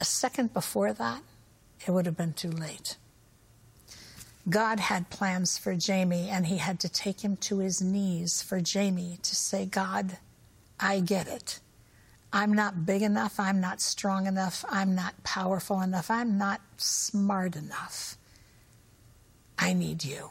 a second before that, it would have been too late. God had plans for Jamie, and he had to take him to his knees for Jamie to say, God, I get it. I'm not big enough. I'm not strong enough. I'm not powerful enough. I'm not smart enough. I need you.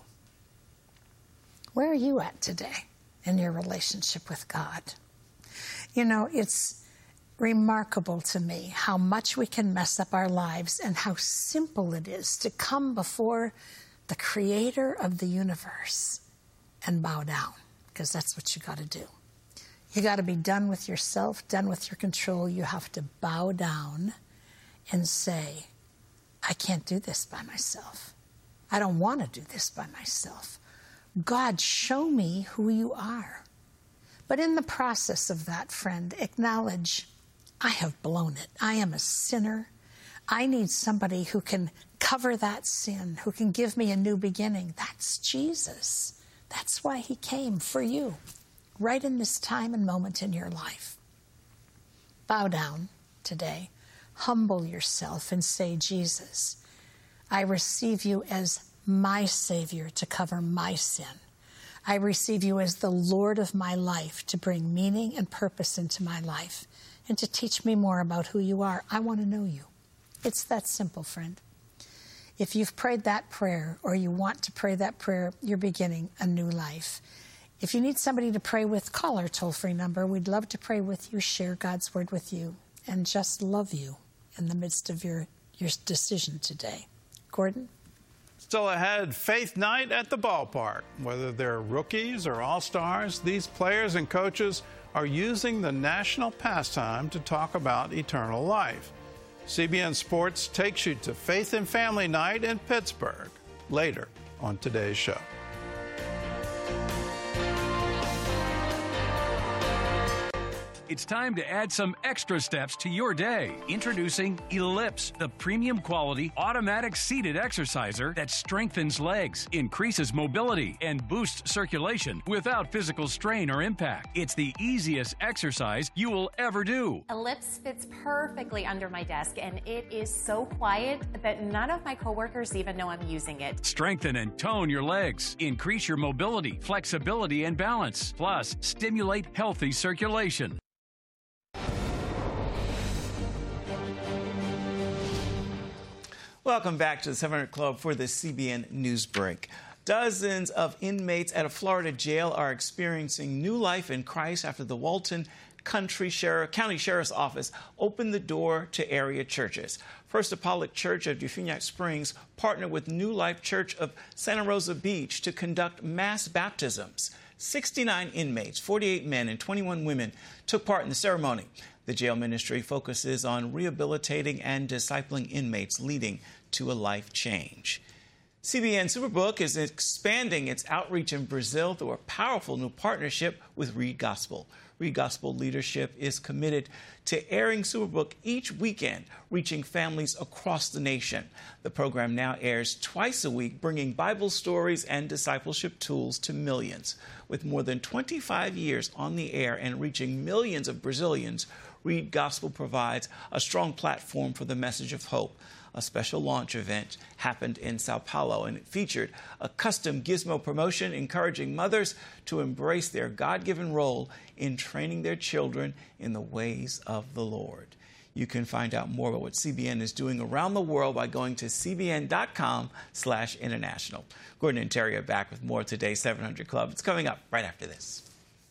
Where are you at today in your relationship with God? You know, it's remarkable to me how much we can mess up our lives and how simple it is to come before the creator of the universe and bow down, because that's what you got to do. You got to be done with yourself, done with your control. You have to bow down and say, I can't do this by myself. I don't want to do this by myself. God, show me who you are. But in the process of that, friend, acknowledge, I have blown it. I am a sinner. I need somebody who can cover that sin, who can give me a new beginning. That's Jesus. That's why he came, for you, right in this time and moment in your life. Bow down today. Humble yourself and say, Jesus, I receive you as my Savior to cover my sin. I receive you as the Lord of my life to bring meaning and purpose into my life and to teach me more about who you are. I want to know you. It's that simple, friend. If you've prayed that prayer or you want to pray that prayer, you're beginning a new life. If you need somebody to pray with, call our toll-free number. We'd love to pray with you, share God's word with you, and just love you in the midst of your decision today. Gordon? Still ahead, Faith Night at the ballpark. Whether they're rookies or all-stars, these players and coaches are using the national pastime to talk about eternal life. CBN Sports takes you to Faith and Family Night in Pittsburgh later on today's show. It's time to add some extra steps to your day. Introducing Ellipse, the premium quality automatic seated exerciser that strengthens legs, increases mobility, and boosts circulation without physical strain or impact. It's the easiest exercise you will ever do. Ellipse fits perfectly under my desk, and it is so quiet that none of my coworkers even know I'm using it. Strengthen and tone your legs. Increase your mobility, flexibility, and balance. Plus, stimulate healthy circulation. Welcome back to the 700 Club for the CBN News Break. Dozens of inmates at a Florida jail are experiencing new life in Christ after the Walton County Sheriff's Office opened the door to area churches. First Apostolic Church of Defuniak Springs partnered with New Life Church of Santa Rosa Beach to conduct mass baptisms. 69 inmates, 48 men and 21 women, took part in the ceremony. The jail ministry focuses on rehabilitating and discipling inmates, leading to a life change. CBN Superbook is expanding its outreach in Brazil through a powerful new partnership with Read Gospel. Read Gospel leadership is committed to airing Superbook each weekend, reaching families across the nation. The program now airs twice a week, bringing Bible stories and discipleship tools to millions. With more than 25 years on the air and reaching millions of Brazilians, Read Gospel provides a strong platform for the message of hope. A special launch event happened in Sao Paulo, and it featured a custom gizmo promotion encouraging mothers to embrace their God-given role in training their children in the ways of the Lord. You can find out more about what CBN is doing around the world by going to cbn.com/international. Gordon and Terry are back with more of today's 700 Club. It's coming up right after this.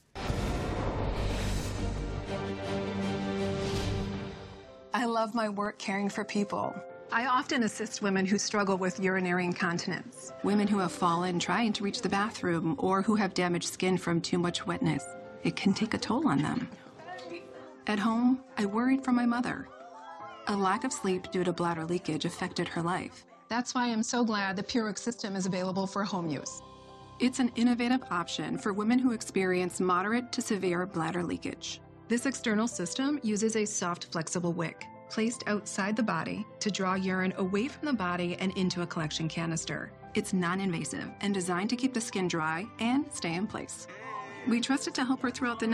I love my work caring for people. I often assist women who struggle with urinary incontinence. Women who have fallen trying to reach the bathroom or who have damaged skin from too much wetness. It can take a toll on them. At home, I worried for my mother. A lack of sleep due to bladder leakage affected her life. That's why I'm so glad the Purex system is available for home use. It's an innovative option for women who experience moderate to severe bladder leakage. This external system uses a soft, flexible wick placed outside the body to draw urine away from the body and into a collection canister. It's non-invasive and designed to keep the skin dry and stay in place. We trust it to help her throughout the night,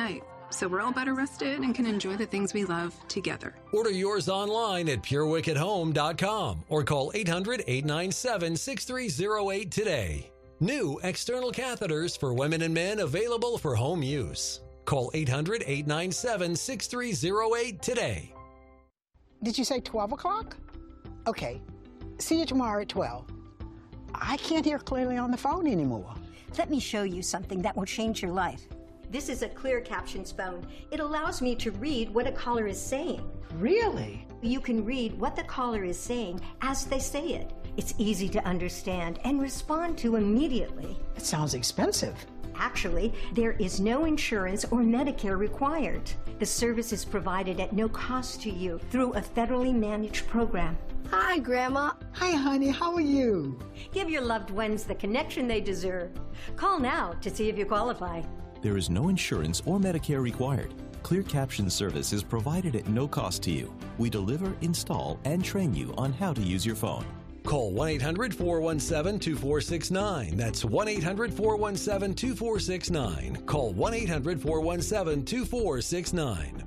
so we're all better rested and can enjoy the things we love together. Order yours online at PureWickAtHome.com or call 800-897-6308 today. New external catheters for women and men available for home use. Call 800-897-6308 today. Did you say 12 o'clock? Okay. See you tomorrow at 12. I can't hear clearly on the phone anymore. Let me show you something that will change your life. This is a Clear Captions phone. It allows me to read what a caller is saying. Really? You can read what the caller is saying as they say it. It's easy to understand and respond to immediately. It sounds expensive. Actually, there is no insurance or Medicare required. The service is provided at no cost to you through a federally managed program. Hi, Grandma. Hi, honey. How are you? Give your loved ones the connection they deserve. Call now to see if you qualify. There is no insurance or Medicare required. Clear Caption service is provided at no cost to you. We deliver, install, and train you on how to use your phone. Call 1-800-417-2469. That's 1-800-417-2469. Call 1-800-417-2469.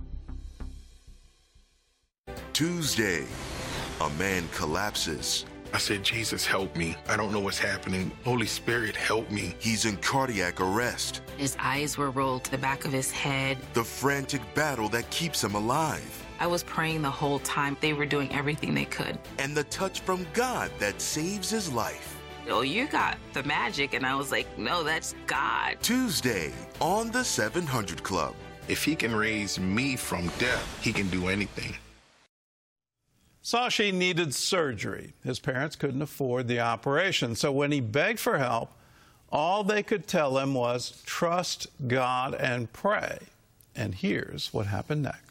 Tuesday, a man collapses. I said, Jesus, help me. I don't know what's happening. Holy Spirit, help me. He's in cardiac arrest. His eyes were rolled to the back of his head. The frantic battle that keeps him alive. I was praying the whole time. They were doing everything they could. And the touch from God that saves his life. Oh, you got the magic. And I was like, no, that's God. Tuesday on the 700 Club. If he can raise me from death, he can do anything. Sashi needed surgery. His parents couldn't afford the operation. So when he begged for help, all they could tell him was, trust God and pray. And here's what happened next.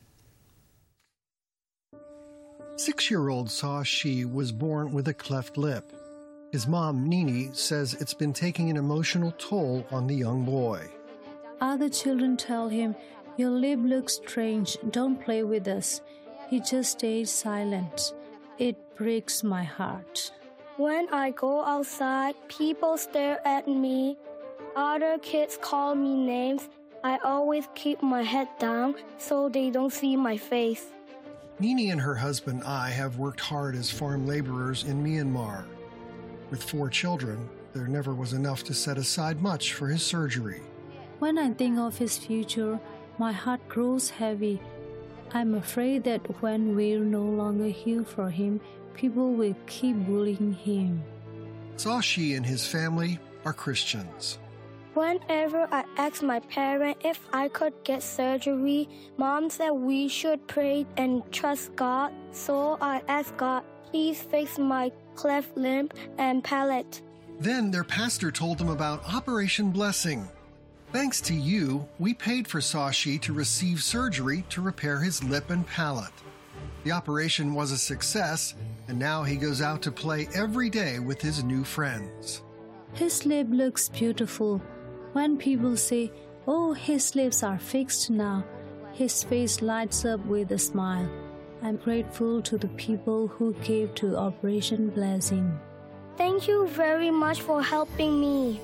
6-year-old Sashi was born with a cleft lip. His mom, Nini, says it's been taking an emotional toll on the young boy. Other children tell him, your lip looks strange, don't play with us. He just stays silent. It breaks my heart. When I go outside, people stare at me. Other kids call me names. I always keep my head down so they don't see my face. Nini and her husband, Ai, have worked hard as farm laborers in Myanmar. With 4 children, there never was enough to set aside much for his surgery. When I think of his future, my heart grows heavy. I'm afraid that when we're no longer here for him, people will keep bullying him. Sashi and his family are Christians. Whenever I ask my parents if I could get surgery, Mom said we should pray and trust God. So I asked God, please fix my cleft lip and palate. Then their pastor told them about Operation Blessing. Thanks to you, we paid for Sashi to receive surgery to repair his lip and palate. The operation was a success, and now he goes out to play every day with his new friends. His lip looks beautiful. When people say, oh, his lips are fixed now, his face lights up with a smile. I'm grateful to the people who gave to Operation Blessing. Thank you very much for helping me.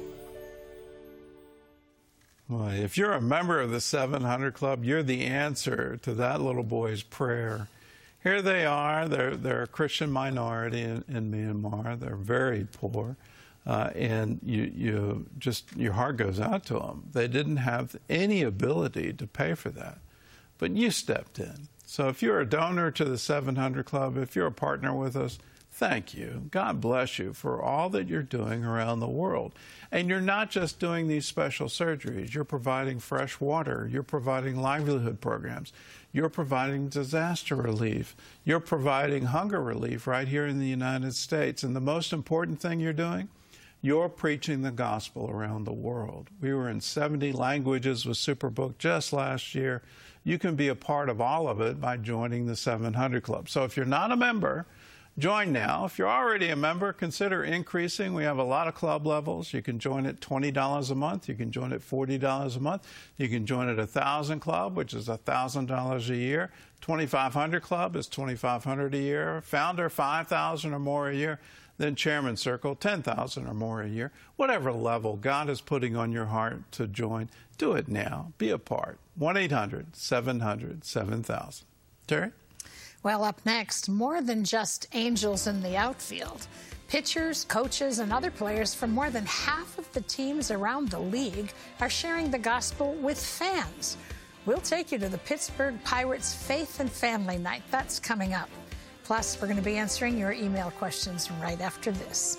Well, if you're a member of the 700 Club, you're the answer to that little boy's prayer. Here they are. They're a Christian minority in Myanmar. They're very poor. And your heart goes out to them. They didn't have any ability to pay for that, but you stepped in. So if you're a donor to the 700 Club, if you're a partner with us, thank you. God bless you for all that you're doing around the world. And you're not just doing these special surgeries. You're providing fresh water. You're providing livelihood programs. You're providing disaster relief. You're providing hunger relief right here in the United States. And the most important thing you're doing, you're preaching the gospel around the world. We were in 70 languages with Superbook just last year. You can be a part of all of it by joining the 700 Club. So if you're not a member, join now. If you're already a member, consider increasing. We have a lot of club levels. You can join at $20 a month. You can join at $40 a month. You can join at 1,000 Club, which is $1,000 a year. 2,500 Club is $2,500 a year. Founder, $5,000 or more a year. Then Chairman's Circle, $10,000 or more a year. Whatever level God is putting on your heart to join, do it now. Be a part. 1-800-700-7000. Terry? Well, up next, more than just angels in the outfield. Pitchers, coaches, and other players from more than half of the teams around the league are sharing the gospel with fans. We'll take you to the Pittsburgh Pirates Faith and Family Night. That's coming up. Plus, we're going to be answering your email questions right after this.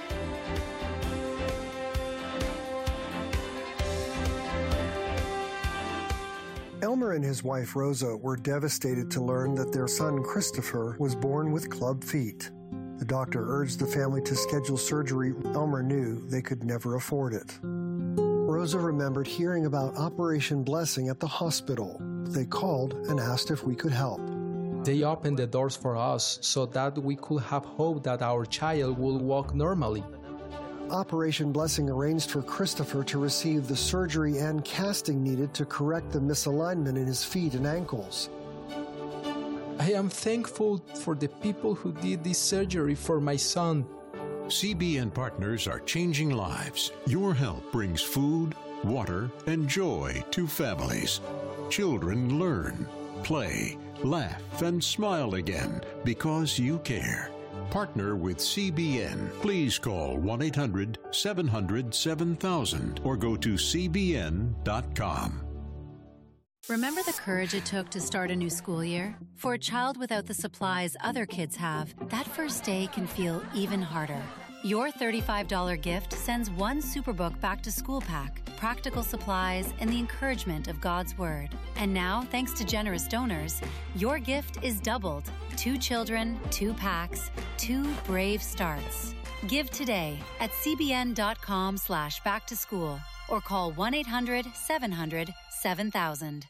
Elmer and his wife Rosa were devastated to learn that their son Christopher was born with club feet. The doctor urged the family to schedule surgery. Elmer knew they could never afford it. Rosa remembered hearing about Operation Blessing at the hospital. They called and asked if we could help. They opened the doors for us so that we could have hope that our child would walk normally. Operation Blessing arranged for Christopher to receive the surgery and casting needed to correct the misalignment in his feet and ankles. I am thankful for the people who did this surgery for my son. CBN partners are changing lives. Your help brings food, water, and joy to families. Children learn, play, laugh, and smile again because you care. Partner with CBN. Please call 1-800-700-7000 or go to cbn.com. Remember the courage it took to start a new school year? For a child without the supplies other kids have, that first day can feel even harder. Your $35 gift sends one Superbook back to school pack, practical supplies, and the encouragement of God's Word. And now, thanks to generous donors, your gift is doubled. 2 children, 2 packs, 2 brave starts. Give today at cbn.com/backtoschool or call 1-800-700-7000.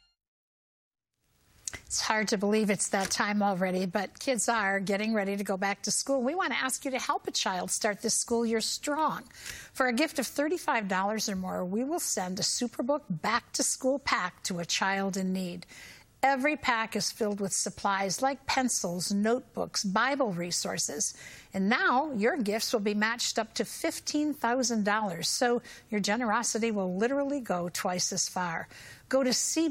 It's hard to believe it's that time already, but kids are getting ready to go back to school. We want to ask you to help a child start this school year strong. For a gift of $35 or more, we will send a Superbook Back to School pack to a child in need. Every pack is filled with supplies like pencils, notebooks, Bible resources. And now your gifts will be matched up to $15,000, so your generosity will literally go twice as far. Go to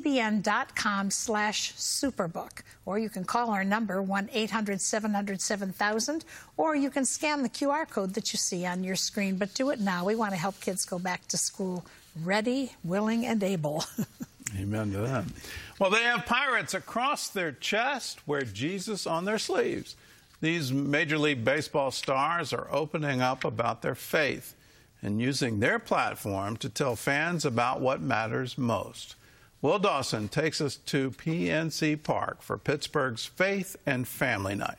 cbn.com/superbook, or you can call our number 1-800-700-7000, or you can scan the QR code that you see on your screen. But do it now. We want to help kids go back to school ready, willing, and able. Amen to that. Well, they have pirates across their chest, wear Jesus on their sleeves. These Major League Baseball stars are opening up about their faith and using their platform to tell fans about what matters most. Will Dawson takes us to PNC Park for Pittsburgh's Faith and Family Night.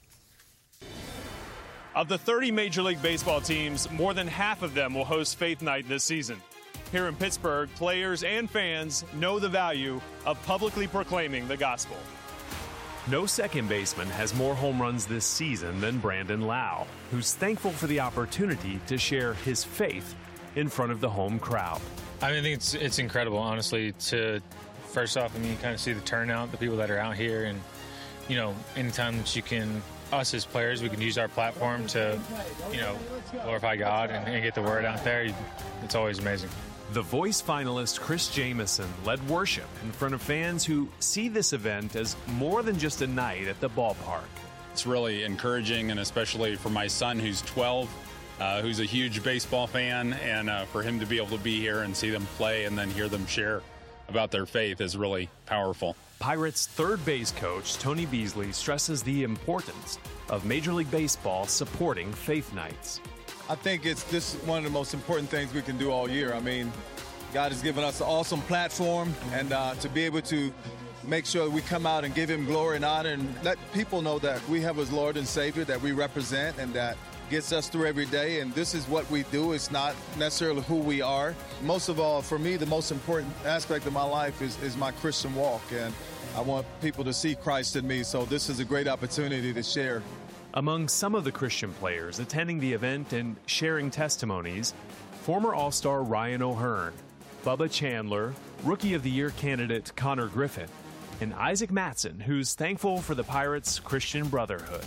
Of the 30 Major League Baseball teams, more than half of them will host Faith Night this season. Here in Pittsburgh, players and fans know the value of publicly proclaiming the gospel. No second baseman has more home runs this season than Brandon Lau, who's thankful for the opportunity to share his faith in front of the home crowd. I think it's incredible, honestly, to first off, kind of see the turnout, the people that are out here, and, anytime that you can, us as players, we can use our platform to, glorify God and get the word out there. It's always amazing. The Voice finalist Chris Jamison led worship in front of fans who see this event as more than just a night at the ballpark. It's really encouraging, and especially for my son who's 12, who's a huge baseball fan, and for him to be able to be here and see them play and then hear them share about their faith is really powerful. Pirates third base coach Tony Beasley stresses the importance of Major League Baseball supporting faith nights. I think this is one of the most important things we can do all year. God has given us an awesome platform, and to be able to make sure we come out and give him glory and honor and let people know that we have his Lord and Savior that we represent and that gets us through every day. And this is what we do. It's not necessarily who we are. Most of all, for me, the most important aspect of my life is my Christian walk, and I want people to see Christ in me. So this is a great opportunity to share. Among some of the Christian players attending the event and sharing testimonies, former All-Star Ryan O'Hearn, Bubba Chandler, Rookie of the Year candidate Connor Griffin, and Isaac Mattson, who's thankful for the Pirates' Christian brotherhood.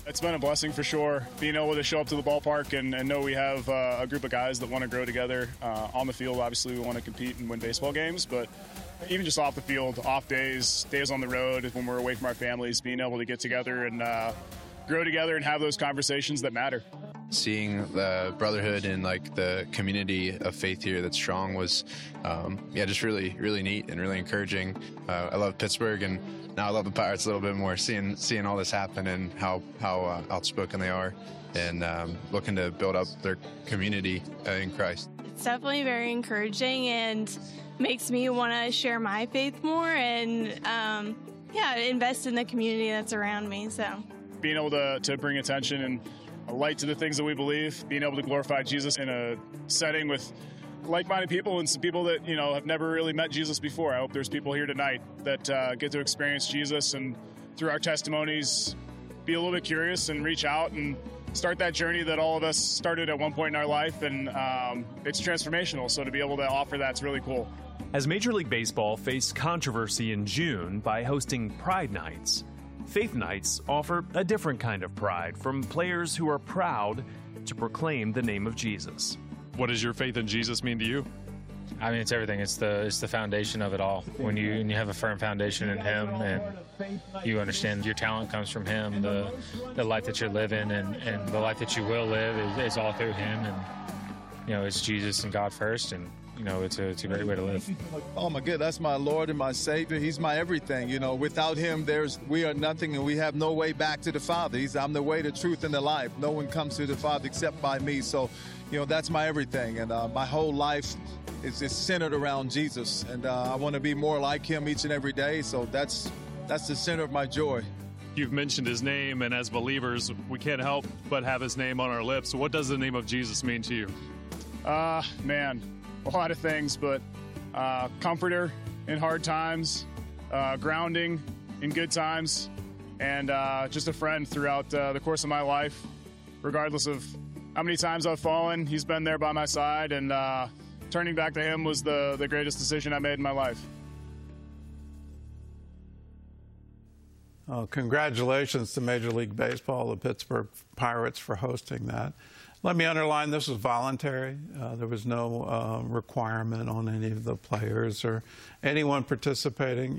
It's been a blessing for sure, being able to show up to the ballpark and know we have a group of guys that want to grow together. On the field, obviously, we want to compete and win baseball games, but even just off the field, off days on the road, when we're away from our families, being able to get together and grow together and have those conversations that matter. Seeing the brotherhood and like the community of faith here that's strong was, just really, really neat and really encouraging. I love Pittsburgh, and now I love the Pirates a little bit more. Seeing all this happen and how outspoken they are, and looking to build up their community in Christ. It's definitely very encouraging and makes me want to share my faith more and invest in the community that's around me. So being able to bring attention and a light to the things that we believe, being able to glorify Jesus in a setting with like-minded people and some people that, have never really met Jesus before. I hope there's people here tonight that get to experience Jesus and through our testimonies be a little bit curious and reach out and start that journey that all of us started at one point in our life, and it's transformational. So to be able to offer that's really cool. As Major League Baseball faced controversy in June by hosting Pride Nights, Faith Nights offer a different kind of pride from players who are proud to proclaim the name of Jesus. What does your faith in Jesus mean to you? I mean, it's everything. It's the foundation of it all. When you have a firm foundation in Him, and you understand your talent comes from Him, the life that you're living and the life that you will live is all through Him, and it's Jesus and God first, and it's a great way to live. Oh my God, that's my Lord and my Savior. He's my everything. Without Him, we are nothing, and we have no way back to the Father. I'm the way, the truth, and the life. No one comes to the Father except by me. So, that's my everything, and my whole life is centered around Jesus, and I want to be more like Him each and every day. So that's the center of my joy. You've mentioned His name, and as believers, we can't help but have His name on our lips. So what does the name of Jesus mean to you? Man, a lot of things, but comforter in hard times, grounding in good times, and just a friend throughout the course of my life. Regardless of how many times I've fallen, He's been there by my side, and turning back to Him was the greatest decision I made in my life. Congratulations to Major League Baseball, the Pittsburgh Pirates, for hosting that. Let me underline, this was voluntary. There was no requirement on any of the players or anyone participating.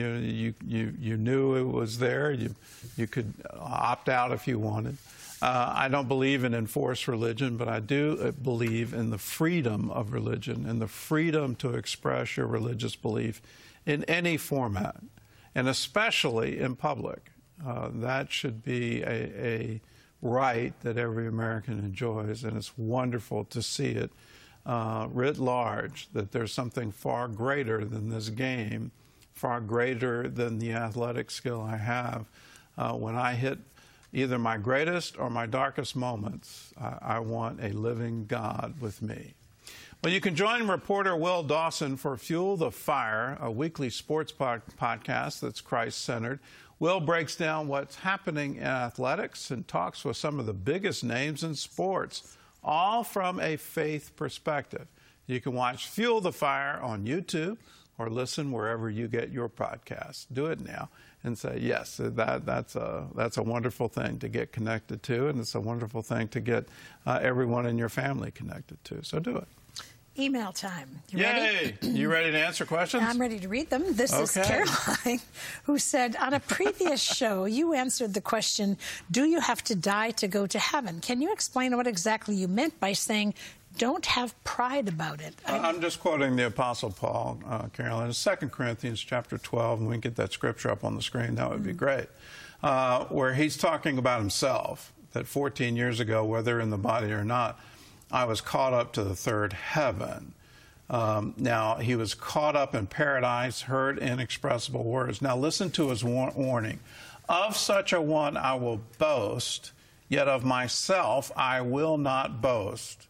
You knew it was there. You could opt out if you wanted. I don't believe in enforced religion, but I do believe in the freedom of religion and the freedom to express your religious belief in any format, and especially in public. That should be a right that every American enjoys, and it's wonderful to see it writ large, that there's something far greater than this game, far greater than the athletic skill I have. When I hit either my greatest or my darkest moments, I want a living God with me. Well, you can join reporter Will Dawson for Fuel the Fire, a weekly sports podcast that's Christ-centered. Will breaks down what's happening in athletics and talks with some of the biggest names in sports, all from a faith perspective. You can watch Fuel the Fire on YouTube or listen wherever you get your podcasts. Do it now and say, yes, that's a wonderful thing to get connected to, and it's a wonderful thing to get everyone in your family connected to. So do it. Email time. You ready? You ready to answer questions? I'm ready to read them. This is Caroline, who said, on a previous show, you answered the question, do you have to die to go to heaven? Can you explain what exactly you meant by saying, don't have pride about it? I'm just quoting the Apostle Paul, Caroline. 2 Corinthians chapter 12, and we can get that scripture up on the screen. That would be great. Where he's talking about himself, that 14 years ago, whether in the body or not, I was caught up to the third heaven. Now, he was caught up in paradise, heard inexpressible words. Now, listen to his warning. Of such a one I will boast, yet of myself I will not boast.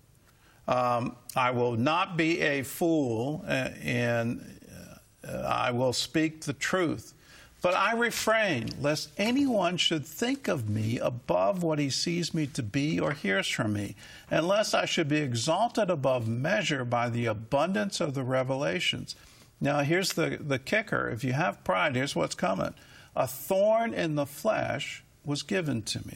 I will not be a fool, and I will speak the truth. But I refrain, lest anyone should think of me above what he sees me to be or hears from me, unless I should be exalted above measure by the abundance of the revelations. Now, here's the kicker. If you have pride, here's what's coming. A thorn in the flesh was given to me,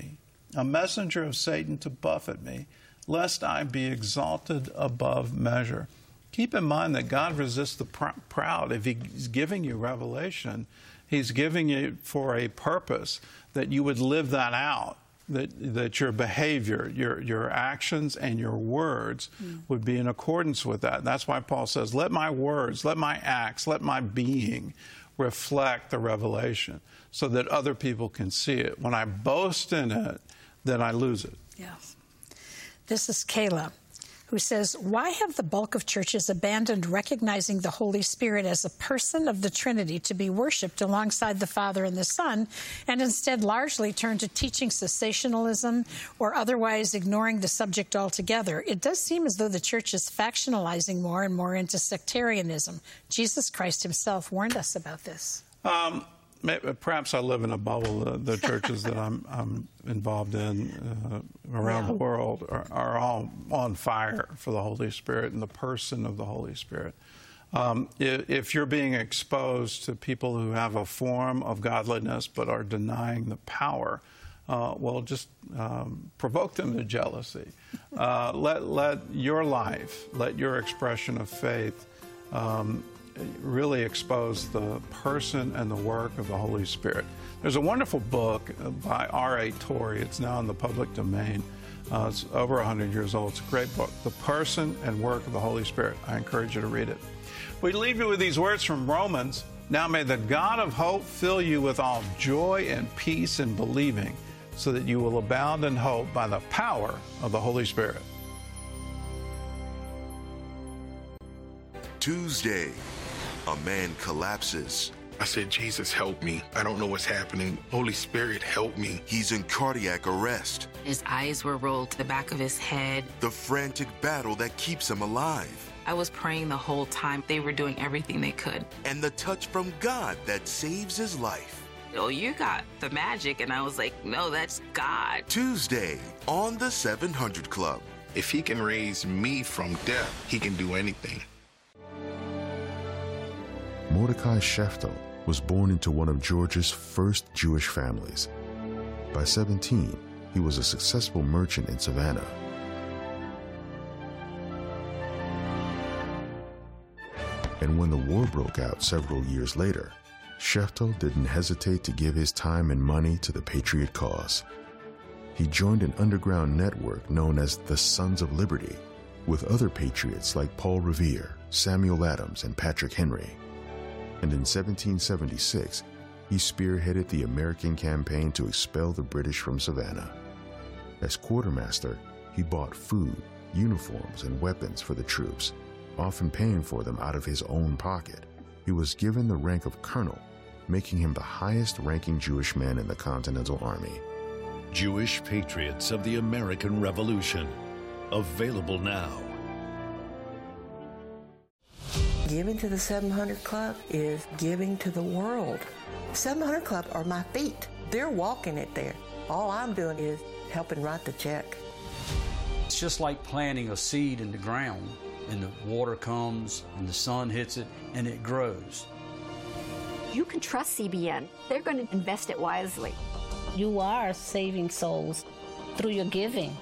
a messenger of Satan to buffet me, lest I be exalted above measure. Keep in mind that God resists the proud. If he's giving you revelation, he's giving you for a purpose, that you would live that out, that your behavior, your actions, and your words would be in accordance with that. That's why Paul says, let my words, let my acts, let my being reflect the revelation so that other people can see it. When I boast in it, then I lose it. Yes. This is Kayla, who says, why have the bulk of churches abandoned recognizing the Holy Spirit as a person of the Trinity to be worshipped alongside the Father and the Son, and instead largely turned to teaching cessationalism or otherwise ignoring the subject altogether? It does seem as though the church is factionalizing more and more into sectarianism. Jesus Christ himself warned us about this. Perhaps I live in a bubble. The churches that I'm involved in around the world are all on fire for the Holy Spirit and the person of the Holy Spirit. If you're being exposed to people who have a form of godliness but are denying the power, well, just provoke them to jealousy. Let your life, let your expression of faith really expose the person and the work of the Holy Spirit. There's a wonderful book by R.A. Torrey. It's now in the public domain. It's over 100 years old. It's a great book, The Person and Work of the Holy Spirit. I encourage you to read it. We leave you with these words from Romans. Now may the God of hope fill you with all joy and peace in believing, so that you will abound in hope by the power of the Holy Spirit. Tuesday, a man collapses. I said, Jesus, help me. I don't know what's happening. Holy Spirit, help me. He's in cardiac arrest. His eyes were rolled to the back of his head. The frantic battle that keeps him alive. I was praying the whole time. They were doing everything they could. And the touch from God that saves his life. Oh, you got the magic. And I was like, no, that's God. Tuesday on the 700 Club. If he can raise me from death, he can do anything. Mordecai Sheftel was born into one of Georgia's first Jewish families. By 17, he was a successful merchant in Savannah. And when the war broke out several years later, Sheftel didn't hesitate to give his time and money to the Patriot cause. He joined an underground network known as the Sons of Liberty, with other patriots like Paul Revere, Samuel Adams, and Patrick Henry. And in 1776, he spearheaded the American campaign to expel the British from Savannah. As quartermaster, he bought food, uniforms, and weapons for the troops, often paying for them out of his own pocket. He was given the rank of colonel, making him the highest-ranking Jewish man in the Continental Army. Jewish Patriots of the American Revolution. Available now. Giving to the 700 Club is giving to the world. 700 Club are my feet. They're walking it there. All I'm doing is helping write the check. It's just like planting a seed in the ground, and the water comes, and the sun hits it, and it grows. You can trust CBN. They're going to invest it wisely. You are saving souls through your giving.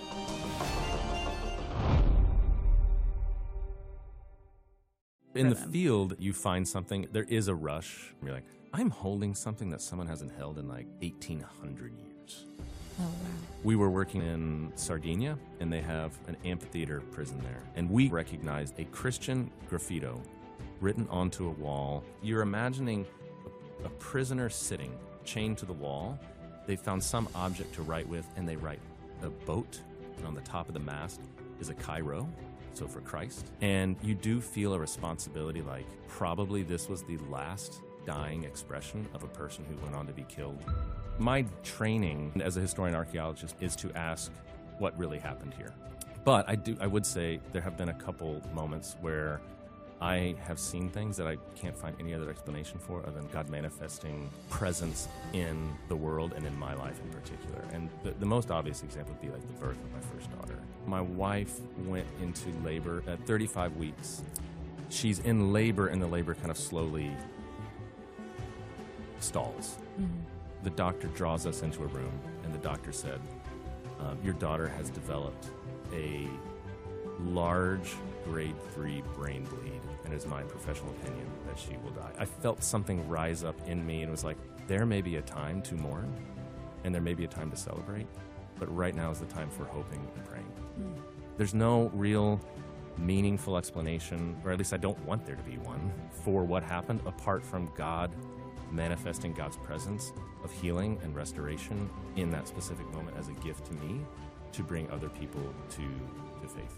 In the field, you find something, there is a rush. You're like, I'm holding something that someone hasn't held in like 1,800 years. Oh, wow. We were working in Sardinia, and they have an amphitheater prison there. And we recognized a Christian graffito written onto a wall. You're imagining a prisoner sitting, chained to the wall. They found some object to write with, and they write a boat, and on the top of the mast is a Cairo. So for Christ. And you do feel a responsibility, like probably this was the last dying expression of a person who went on to be killed. My training as a historian archaeologist is to ask what really happened here. But I would say there have been a couple moments where I have seen things that I can't find any other explanation for other than God manifesting presence in the world and in my life in particular. And the most obvious example would be like the birth of my first daughter. My wife went into labor at 35 weeks. She's in labor, and the labor kind of slowly stalls. Mm-hmm. The doctor draws us into a room, and the doctor said, your daughter has developed a large grade 3 brain bleed, and it's my professional opinion that she will die. I felt something rise up in me and was like, there may be a time to mourn, and there may be a time to celebrate, but right now is the time for hoping and praying. There's no real meaningful explanation, or at least I don't want there to be one, for what happened apart from God manifesting God's presence of healing and restoration in that specific moment as a gift to me to bring other people to faith.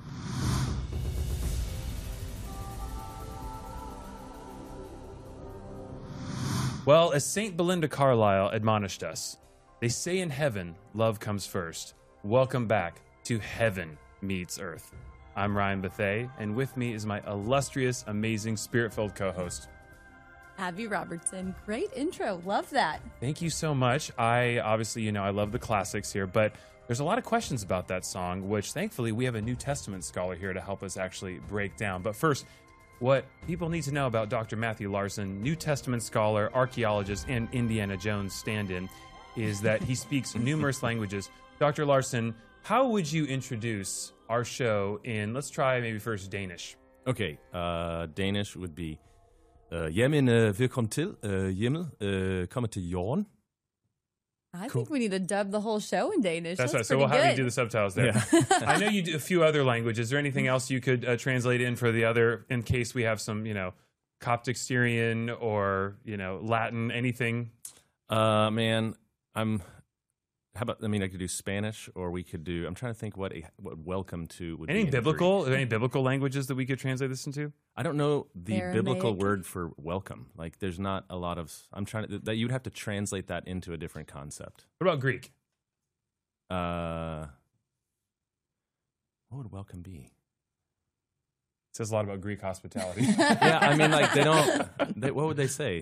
Well, as St. Belinda Carlisle admonished us, they say in heaven, love comes first. Welcome back to Heaven Meets Earth. I'm Ryan Bethea, and with me is my illustrious, amazing, spirit-filled co-host, Abby Robertson. Great intro. Love that. Thank you so much. I obviously, I love the classics here, but there's a lot of questions about that song, which thankfully we have a New Testament scholar here to help us actually break down. But first, what people need to know about Dr. Matthew Larson, New Testament scholar, archaeologist, and Indiana Jones stand-in, is that he speaks numerous languages. Dr. Larson, how would you introduce our show in, let's try maybe first Danish? Okay, Danish would be, Jamen, velkommen til himmel, kommer til jorden. I think we need to dub the whole show in Danish. That's right. So pretty we'll have good. you do the subtitles there. Yeah. I know you do a few other languages. Is there anything else you could translate in for the other, in case we have some, Coptic Syrian or, Latin, anything? Man, how about, I could do Spanish, or we could do, I'm trying to think what welcome to would any be. Biblical? Are there any biblical languages that we could translate this into? I don't know the Aramaic. biblical word for welcome. Like, there's not a lot of, I'm trying to, that you'd have to translate that into a different concept. What about Greek? What would welcome be? It says a lot about Greek hospitality. Yeah, what would they say?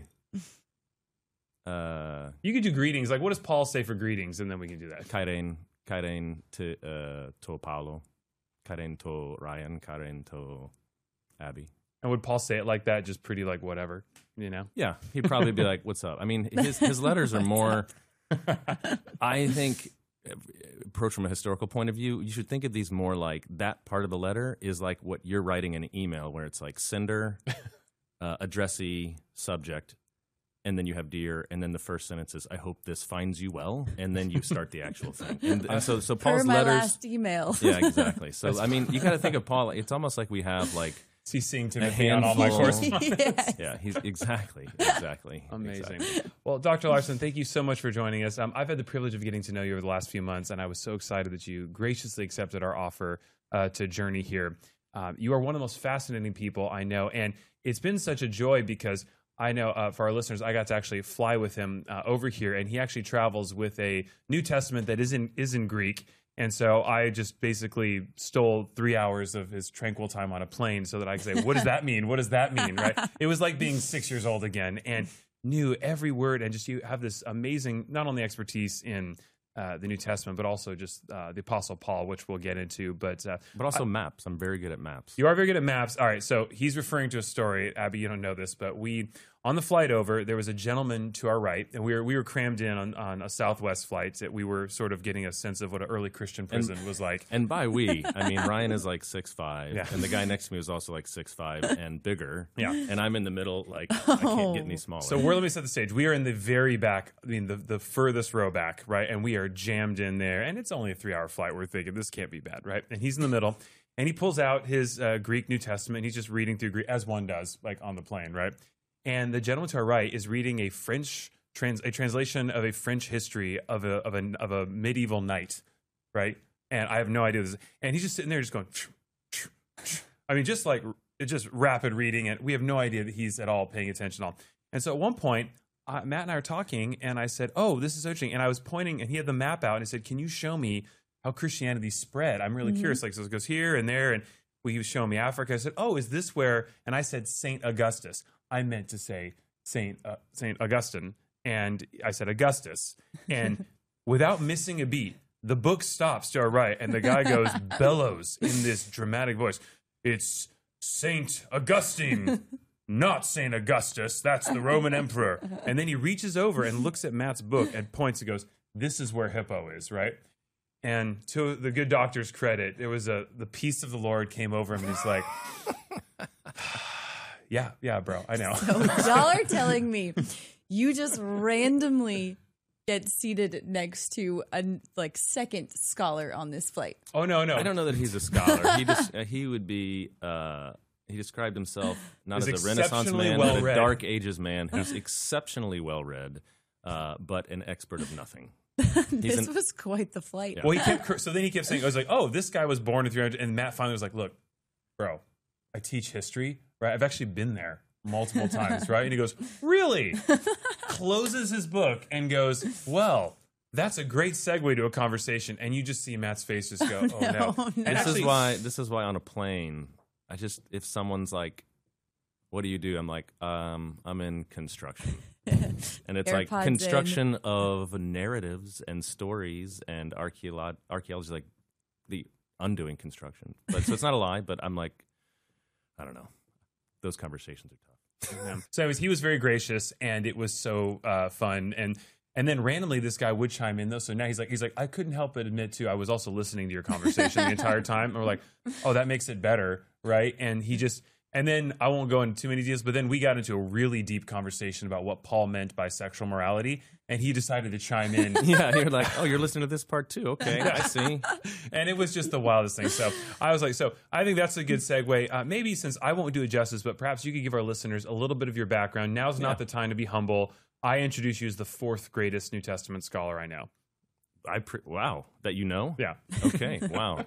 You could do greetings. Like, what does Paul say for greetings? And then we can do that. Kairen to Paulo. Kairen to Ryan. Kairen to Abby. And would Paul say it like that? Just pretty like whatever, Yeah, he'd probably be like, what's up? His letters are more, I think, approach from a historical point of view, you should think of these more like that part of the letter is like what you're writing in an email, where it's like sender, addressee, subject, and then you have dear, and then the first sentence is, I hope this finds you well, and then you start the actual thing. And so Paul's my letters. last email. Yeah, exactly. So, you got to think of Paul, it's almost like we have like CCing Timothy on all my correspondence. Yeah, he's exactly. Amazing. Exactly. Well, Dr. Larson, thank you so much for joining us. I've had the privilege of getting to know you over the last few months, and I was so excited that you graciously accepted our offer to journey here. You are one of the most fascinating people I know, and it's been such a joy because I know for our listeners, I got to actually fly with him over here, and he actually travels with a New Testament that is in Greek. And so I just basically stole 3 hours of his tranquil time on a plane so that I could say, what does that mean? What does that mean? Right? It was like being 6 years old again and knew every word. And just you have this amazing, not only expertise in the New Testament, but also just the Apostle Paul, which we'll get into. But also maps. I'm very good at maps. You are very good at maps. All right. So he's referring to a story. Abby, you don't know this, but on the flight over, there was a gentleman to our right, and we were crammed in on a Southwest flight. We were sort of getting a sense of what an early Christian prison was like. And by Ryan is like 6'5", and the guy next to me was also like 6'5" and bigger. Yeah. And I'm in the middle, like I can't get any smaller. So let me set the stage. We are in the very back, the furthest row back, right? And we are jammed in there, and it's only a 3-hour flight. We're thinking this can't be bad, right? And he's in the middle, and he pulls out his Greek New Testament. He's just reading through Greek, as one does, like on the plane, right? And the gentleman to our right is reading a translation of a French history of a medieval knight, right? And I have no idea. And he's just sitting there, just going. Just rapid reading, and we have no idea that he's at all paying attention at all. And so at one point, Matt and I are talking, and I said, "Oh, this is so interesting." And I was pointing, and he had the map out, and he said, "Can you show me how Christianity spread? I'm really curious." Like, so it goes here and there, and he was showing me Africa. I said, "Oh, is this where?" And I said, "Saint Augustus." I meant to say Saint Augustine, and I said Augustus. And without missing a beat, the book stops to our right, and the guy goes, bellows in this dramatic voice, "It's Saint Augustine, not Saint Augustus. That's the Roman emperor." And then he reaches over and looks at Matt's book and points and goes, "This is where Hippo is," right? And to the good doctor's credit, it was the peace of the Lord came over him, and he's like, yeah, bro, I know. So y'all are telling me you just randomly get seated next to a second scholar on this flight. Oh, no. I don't know that he's a scholar. He would be... he described himself not as a Renaissance man, but a Dark Ages man who's exceptionally well-read, but an expert of nothing. This was quite the flight. Yeah. Well, then he kept saying, I was like, oh, this guy was born in 300. And Matt finally was like, look, bro, I teach history, right? I've actually been there multiple times, right? And he goes, really? Closes his book and goes, well, that's a great segue to a conversation. And you just see Matt's face just go, oh, no. And this is why on a plane, if someone's like, what do you do? I'm like, I'm in construction. And it's like construction of narratives and stories and archaeology, like the undoing construction. But so it's not a lie, but I'm like, I don't know. Those conversations are tough. Yeah. So anyways, he was very gracious, and it was so fun. And then randomly, this guy would chime in though. So now he's like, I couldn't help but admit too, I was also listening to your conversation the entire time. And we're like, oh, that makes it better, right? And then I won't go into too many details, but then we got into a really deep conversation about what Paul meant by sexual morality, and he decided to chime in. Yeah, you're like, oh, you're listening to this part too. Okay, I see. And it was just the wildest thing. So I was like, so I think that's a good segue. Maybe since I won't do it justice, but perhaps you could give our listeners a little bit of your background. Now's not the time to be humble. I introduce you as the fourth greatest New Testament scholar I know. Wow, that you know? Yeah. Okay, wow.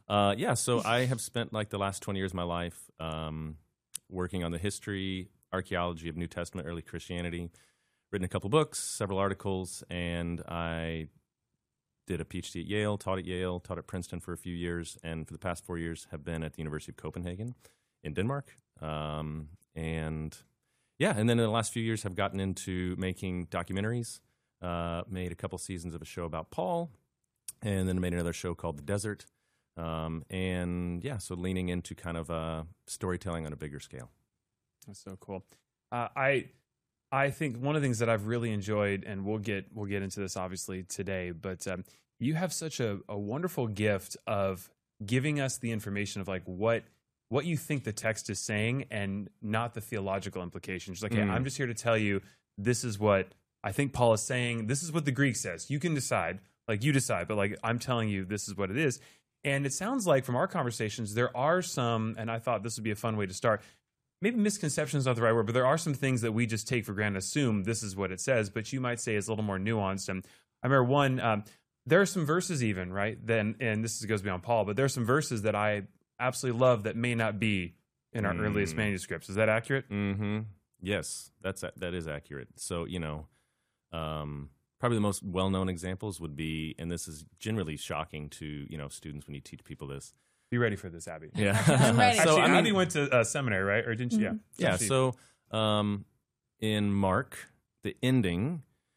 So I have spent like the last 20 years of my life working on the history, archaeology of New Testament, early Christianity, written a couple books, several articles, and I did a PhD at Yale, taught at Princeton for a few years, and for the past 4 years have been at the University of Copenhagen in Denmark. And then in the last few years have gotten into making documentaries, made a couple seasons of a show about Paul, and then made another show called The Desert. So leaning into kind of storytelling on a bigger scale. That's so cool. I think one of the things that I've really enjoyed, and we'll get into this obviously today, but you have such a wonderful gift of giving us the information of like what you think the text is saying and not the theological implications. Like, hey, I'm just here to tell you this is what I think Paul is saying. This is what the Greek says. You can decide, like you decide, but like I'm telling you this is what it is. And it sounds like from our conversations, there are some, and I thought this would be a fun way to start, maybe misconception is not the right word, but there are some things that we just take for granted, assume this is what it says, but you might say it's a little more nuanced. And I remember one, there are some verses even, right? And this goes beyond Paul, but there are some verses that I absolutely love that may not be in our earliest manuscripts. Is that accurate? Mm-hmm. Yes, that is accurate. So, probably the most well-known examples would be, and this is generally shocking to students when you teach people this. Be ready for this, Abby. Yeah. I'm ready. Actually, Abby went to seminary, right? Or didn't she? Mm-hmm. Yeah. So in Mark, the ending,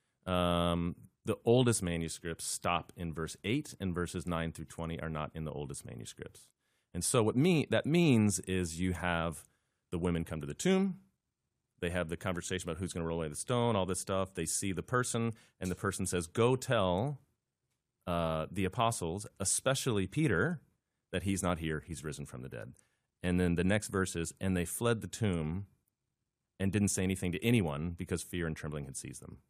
the oldest manuscripts stop in verse 8, and verses 9 through 20 are not in the oldest manuscripts. And so what that means is you have the women come to the tomb. They have the conversation about who's going to roll away the stone, all this stuff. They see the person, and the person says, go tell the apostles, especially Peter, that he's not here, he's risen from the dead. And then the next verse is, and they fled the tomb and didn't say anything to anyone because fear and trembling had seized them.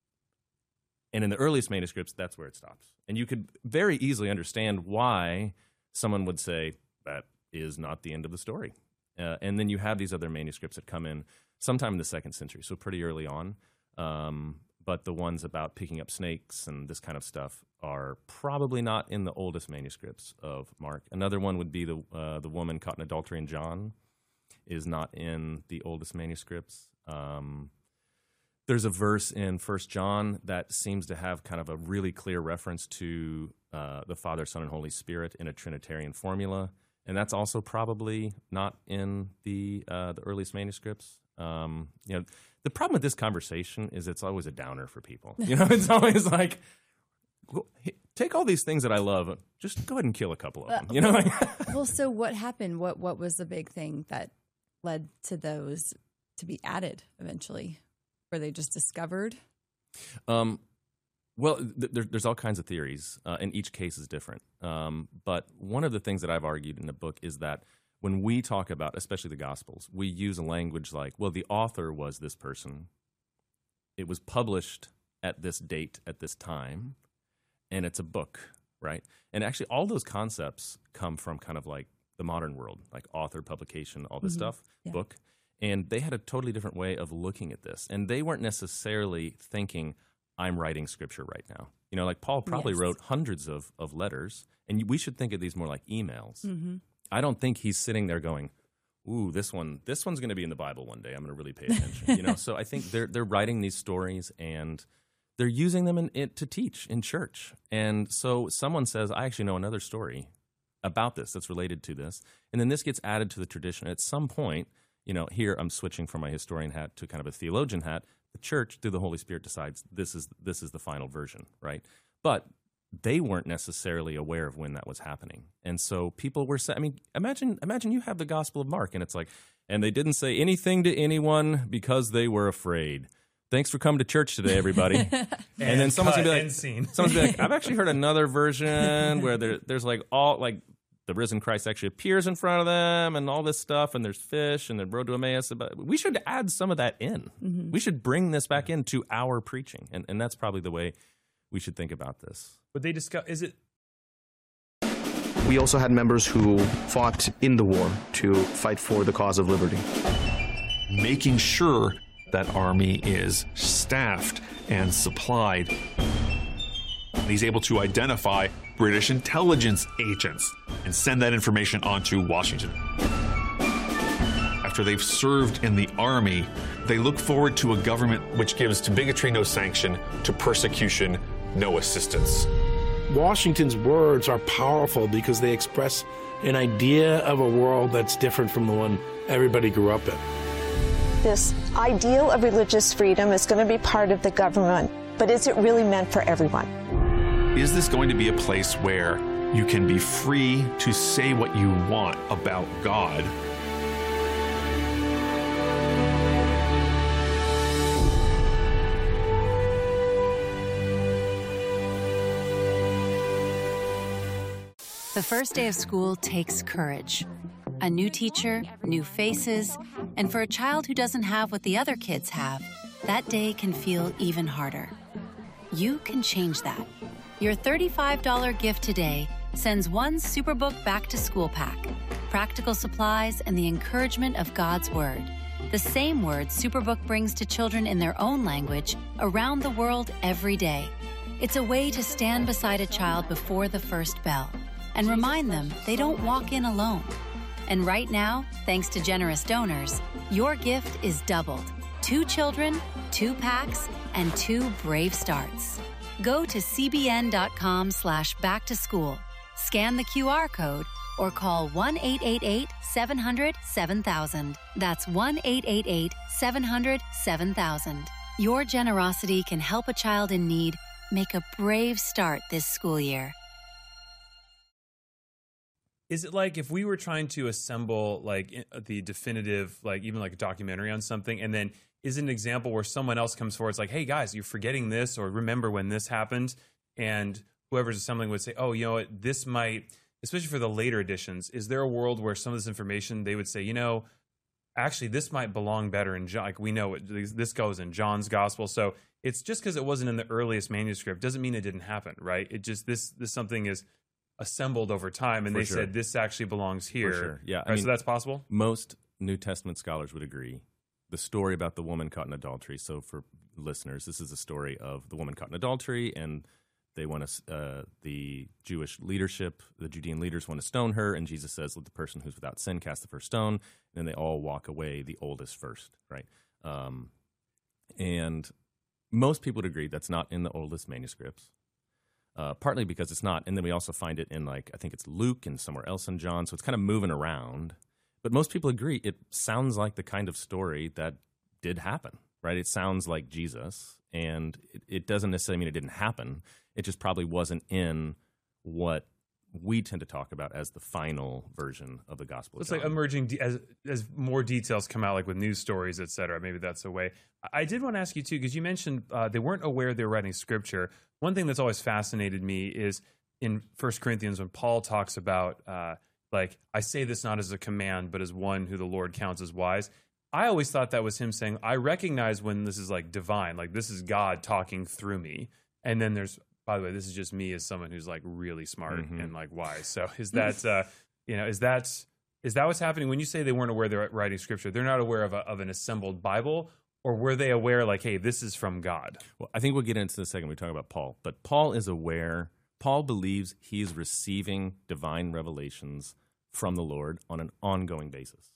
And in the earliest manuscripts, that's where it stops. And you could very easily understand why someone would say, that is not the end of the story. And then you have these other manuscripts that come in sometime in the 2nd century, so pretty early on. But the ones about picking up snakes and this kind of stuff are probably not in the oldest manuscripts of Mark. Another one would be the woman caught in adultery in John is not in the oldest manuscripts. There's a verse in 1 John that seems to have kind of a really clear reference to the Father, Son, and Holy Spirit in a Trinitarian formula. And that's also probably not in the earliest manuscripts. The problem with this conversation is it's always a downer for people. It's always like, take all these things that I love, just go ahead and kill a couple of them. Well, so what happened? What was the big thing that led to those to be added eventually? Were they just discovered? Well, there's all kinds of theories, and each case is different. But one of the things that I've argued in the book is that when we talk about, especially the Gospels, we use a language like, well, the author was this person. It was published at this date, at this time, and it's a book, right? And actually, all those concepts come from kind of like the modern world, like author, publication, all this stuff, book. And they had a totally different way of looking at this. And they weren't necessarily thinking, I'm writing scripture right now. You know, like Paul probably wrote hundreds of letters, and we should think of these more like emails. I don't think he's sitting there going, ooh, this one's going to be in the Bible one day. I'm going to really pay attention. You know, so I think they're writing these stories and they're using them to teach in church. And so someone says, I actually know another story about this that's related to this. And then this gets added to the tradition. At some point, you know, here I'm switching from my historian hat to kind of a theologian hat. The church, through the Holy Spirit, decides this is the final version, right? But they weren't necessarily aware of when that was happening. And so people were saying, I mean, imagine you have the Gospel of Mark, and it's like, and they didn't say anything to anyone because they were afraid. Thanks for coming to church today, everybody. and then someone's going to be like, I've actually heard another version where there's like all, like, the risen Christ actually appears in front of them and all this stuff, and there's fish and the road to Emmaus. We should add some of that in. We should bring this back into our preaching, and that's probably the way we should think about this. But they discuss, is it? We also had members who fought in the war to fight for the cause of liberty. Making sure that army is staffed and supplied. He's able to identify British intelligence agents and send that information on to Washington. After they've served in the army, they look forward to a government which gives to bigotry no sanction, to persecution no assistance. Washington's words are powerful because they express an idea of a world that's different from the one everybody grew up in. This ideal of religious freedom is going to be part of the government, but is it really meant for everyone? Is this going to be a place where you can be free to say what you want about God? The first day of school takes courage. A new teacher, new faces, and for a child who doesn't have what the other kids have, that day can feel even harder. You can change that. Your $35 gift today sends one Superbook Back to School pack, practical supplies, and the encouragement of God's Word. The same word Superbook brings to children in their own language around the world every day. It's a way to stand beside a child before the first bell and remind them they don't walk in alone. And right now, thanks to generous donors, your gift is doubled. 2 children, 2 packs, and 2 brave starts. Go to cbn.com/backtoschool, scan the QR code, or call 1-888-700-7000. That's 1-888-700-7000. Your generosity can help a child in need make a brave start this school year. Is it like if we were trying to assemble like the definitive, like even like a documentary on something, and then is an example where someone else comes forward, it's like, hey guys, you're forgetting this, or remember when this happened, and whoever's assembling would say, oh, you know what, this might, especially for the later editions, is there a world where some of this information they would say, you know, actually this might belong better in John, like we know this goes in John's gospel, so it's just because it wasn't in the earliest manuscript doesn't mean it didn't happen, right? It just this something is assembled over time, and they said this actually belongs here. For sure. Yeah, I mean, so that's possible. Most New Testament scholars would agree. The story about the woman caught in adultery. So for listeners, this is a story of the woman caught in adultery, and they want to. The Jewish leadership, the Judean leaders, want to stone her, and Jesus says, "Let the person who's without sin cast the first stone." And then they all walk away, the oldest first, right? And most people would agree that's not in the oldest manuscripts. Partly because it's not, and then we also find it in, like, I think it's Luke and somewhere else in John, so it's kind of moving around. But most people agree it sounds like the kind of story that did happen, right? It sounds like Jesus, and it doesn't necessarily mean it didn't happen. It just probably wasn't in what we tend to talk about as the final version of the Gospel of It's John. like emerging as more details come out, like with news stories, et cetera. Maybe that's a way. I did want to ask you, too, because you mentioned they weren't aware they were writing Scripture. One thing that's always fascinated me is in 1 Corinthians when Paul talks about, I say this not as a command, but as one who the Lord counts as wise. I always thought that was him saying, I recognize when this is like divine, like this is God talking through me. And then there's, by the way, this is just me as someone who's like really smart and like wise. So is that, is that what's happening when you say they weren't aware they're writing Scripture? They're not aware of an assembled Bible, or were they aware like, hey, this is from God? Well, I think we'll get into this in a second when we talk about Paul. But Paul is aware. Paul believes he's receiving divine revelations from the Lord on an ongoing basis.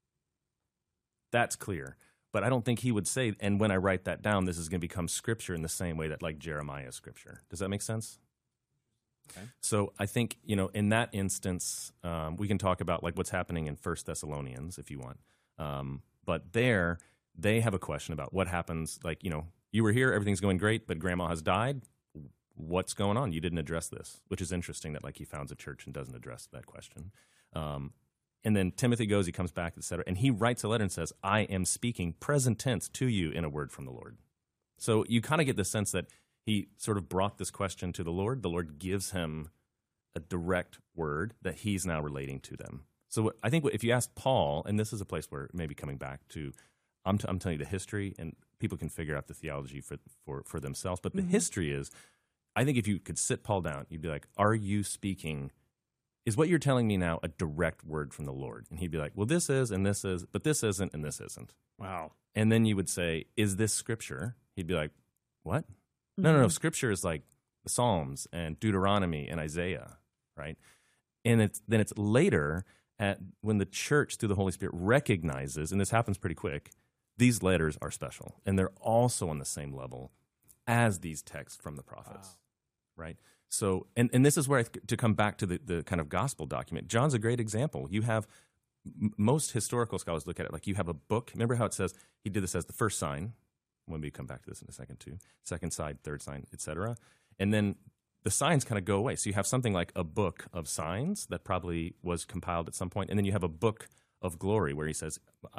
That's clear. But I don't think he would say, and when I write that down, this is going to become Scripture in the same way that like Jeremiah is Scripture. Does that make sense? Okay. So I think, in that instance, we can talk about like what's happening in 1 Thessalonians if you want. But there, they have a question about what happens. Like, you were here, everything's going great, but grandma has died. What's going on? You didn't address this, which is interesting that like he founds a church and doesn't address that question. And then Timothy goes, he comes back, etc. And he writes a letter and says, I am speaking present tense to you in a word from the Lord. So you kind of get the sense that he sort of brought this question to the Lord. The Lord gives him a direct word that he's now relating to them. So I think if you ask Paul, and this is a place where maybe coming back to, I'm telling you the history, and people can figure out the theology for themselves. But the history is, I think if you could sit Paul down, you'd be like, are you speaking, is what you're telling me now a direct word from the Lord? And he'd be like, well, this is, and this is, but this isn't, and this isn't. Wow. And then you would say, is this Scripture? He'd be like, what? No. Scripture is like the Psalms and Deuteronomy and Isaiah, right? And then it's later when the church through the Holy Spirit recognizes, and this happens pretty quick, these letters are special. And they're also on the same level as these texts from the prophets, right? So, and this is where, to come back to the kind of gospel document, John's a great example. You have, most historical scholars look at it like you have a book. Remember how it says he did this as the first sign, when we come back to this in a second too, second sign, third sign, etc. And then the signs kind of go away. So you have something like a book of signs that probably was compiled at some point, and then you have a book of glory where he says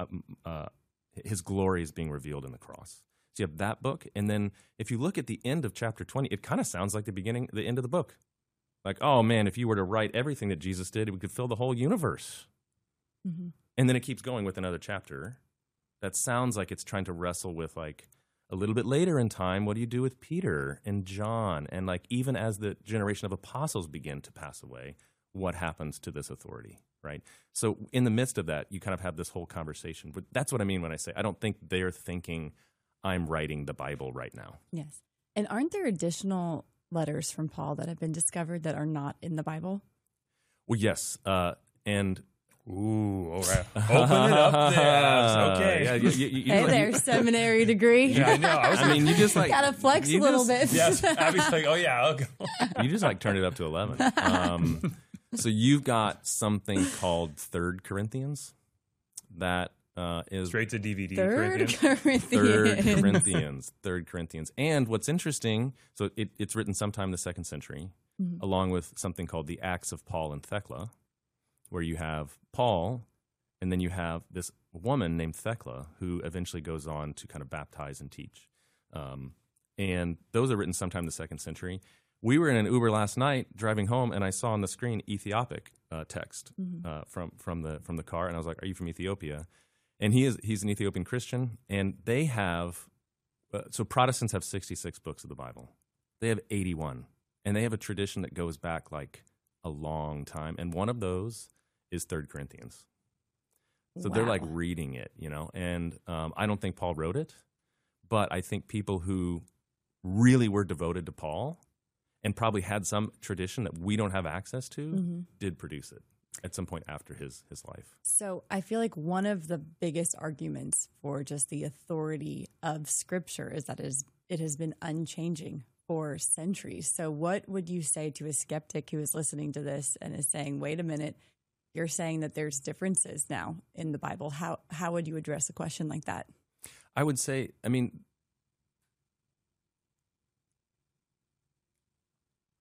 his glory is being revealed in the cross. So you have that book, and then if you look at the end of chapter 20, it kind of sounds like the end of the book. Like, oh man, if you were to write everything that Jesus did, we could fill the whole universe. Mm-hmm. And then it keeps going with another chapter that sounds like it's trying to wrestle with, like, a little bit later in time, what do you do with Peter and John? And like, even as the generation of apostles begin to pass away, what happens to this authority, right? So in the midst of that, you kind of have this whole conversation. But that's what I mean when I say, I don't think they're thinking, I'm writing the Bible right now. Yes. And aren't there additional letters from Paul that have been discovered that are not in the Bible? Well, yes. And ooh, all right. Open it up there. Okay. Yeah, you hey there, seminary degree. Yeah, I know. I mean, you just like gotta flex a little bit. Yes, Abby's like, oh yeah, I'll go. You just like turned it up to 11. So you've got something called 3 Corinthians that is straight to DVD. 3 Corinthians. And what's interesting, so it's written sometime in the 2nd century, along with something called the Acts of Paul and Thecla, where you have Paul, and then you have this woman named Thecla, who eventually goes on to kind of baptize and teach. And those are written sometime in the 2nd century. We were in an Uber last night driving home, and I saw on the screen Ethiopic text from the car, and I was like, "Are you from Ethiopia?" And he's an Ethiopian Christian, and they have so Protestants have 66 books of the Bible. They have 81, and they have a tradition that goes back like a long time, and one of those is 3 Corinthians. So they're like reading it, and I don't think Paul wrote it, but I think people who really were devoted to Paul and probably had some tradition that we don't have access to did produce it at some point after his life. So I feel like one of the biggest arguments for just the authority of Scripture is that it has been unchanging for centuries. So what would you say to a skeptic who is listening to this and is saying, wait a minute, you're saying that there's differences now in the Bible. How would you address a question like that? I would say,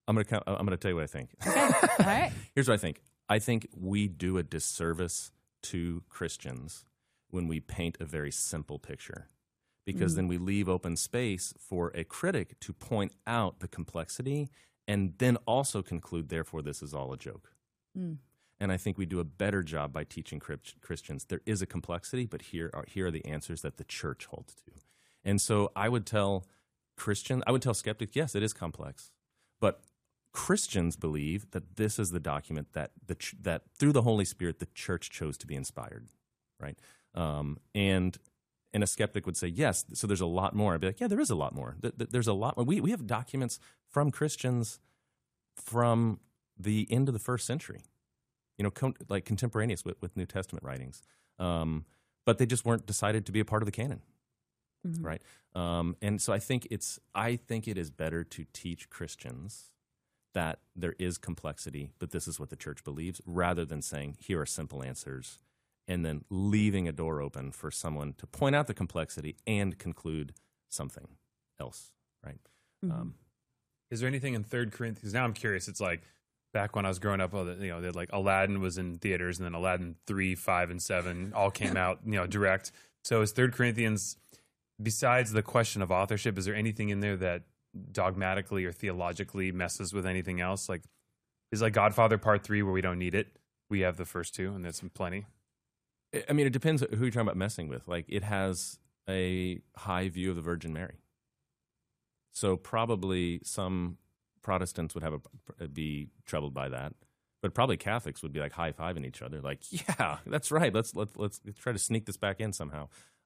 I'm gonna tell you what I think. Okay. All right. Here's what I think. I think we do a disservice to Christians when we paint a very simple picture, because then we leave open space for a critic to point out the complexity and then also conclude, therefore, this is all a joke. And I think we do a better job by teaching Christians there is a complexity, but here are the answers that the church holds to. And so I would tell skeptics, yes, it is complex, but Christians believe that this is the document that that through the Holy Spirit the church chose to be inspired, right? And a skeptic would say, yes, so there's a lot more. I'd be like, yeah, there is a lot more. There's a lot more. We have documents from Christians from the end of the first century, like contemporaneous with New Testament writings, but they just weren't decided to be a part of the canon, right? And so I think it is better to teach Christians that there is complexity, but this is what the church believes, rather than saying, here are simple answers, and then leaving a door open for someone to point out the complexity and conclude something else, right? Is there anything in 3 Corinthians? Now I'm curious. It's like back when I was growing up, like Aladdin was in theaters, and then Aladdin 3, 5, and 7 all came out, direct. So is 3 Corinthians, besides the question of authorship, is there anything in there that dogmatically or theologically messes with anything else? Like, is like Godfather Part 3 where we don't need it? We have the first 2, and there's plenty. I mean, it depends who you're talking about messing with. Like, it has a high view of the Virgin Mary. So probably some Protestants would be troubled by that, but probably Catholics would be like high-fiving each other, like, yeah, that's right. Let's try to sneak this back in somehow.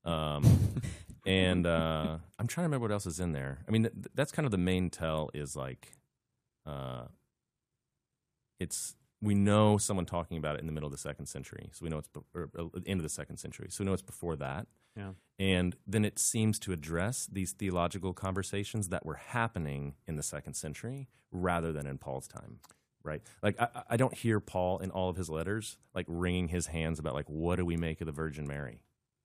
And I'm trying to remember what else is in there. I mean, that's kind of the main tell is like, we know someone talking about it in the middle of the 2nd century, so we know it's end of the 2nd century, so we know it's before that. Yeah. And then it seems to address these theological conversations that were happening in the 2nd century rather than in Paul's time, right? Like, I don't hear Paul in all of his letters like wringing his hands about like, what do we make of the Virgin Mary?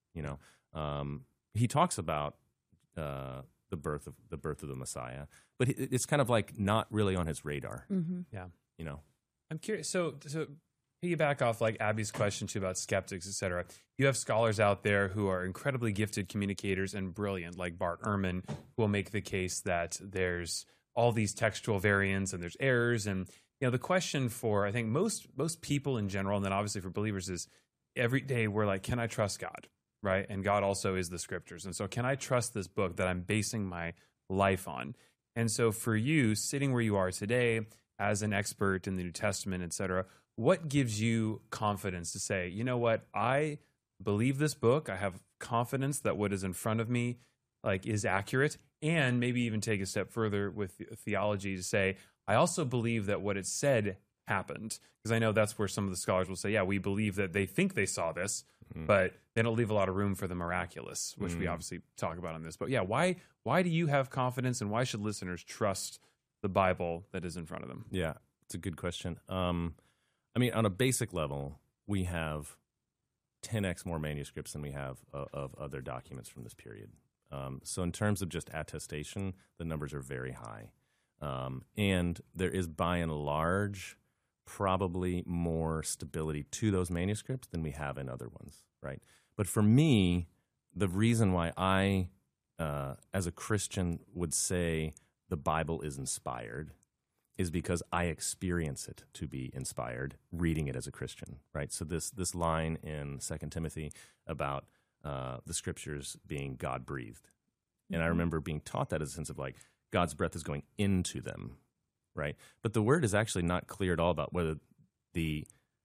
He talks about the birth of the Messiah, but it's kind of like not really on his radar. Yeah. I'm curious. So piggyback off like Abby's question too about skeptics, et cetera. You have scholars out there who are incredibly gifted communicators and brilliant, like Bart Ehrman, who will make the case that there's all these textual variants and there's errors. And the question for I think most people in general, and then obviously for believers, is every day we're like, can I trust God? Right? And God also is the scriptures. And so can I trust this book that I'm basing my life on? And so for you, sitting where you are today as an expert in the New Testament, et cetera, what gives you confidence to say, you know what, I believe this book, I have confidence that what is in front of me like is accurate, and maybe even take a step further with theology to say, I also believe that what it said happened. Because I know that's where some of the scholars will say, yeah, we believe that they think they saw this, but they don't leave a lot of room for the miraculous, which we obviously talk about on this. But yeah, why do you have confidence, and why should listeners trust the Bible that is in front of them? Yeah, it's a good question. I mean, on a basic level, we have 10x more manuscripts than we have of other documents from this period. So in terms of just attestation, the numbers are very high. And there is, by and large, probably more stability to those manuscripts than we have in other ones, right? But for me, the reason why I, as a Christian, would say the Bible is inspired is because I experience it to be inspired, reading it as a Christian, right? So this line in 2 Timothy about the scriptures being God-breathed. And I remember being taught that as a sense of like, God's breath is going into them, right? But the word is actually not clear at all about whether the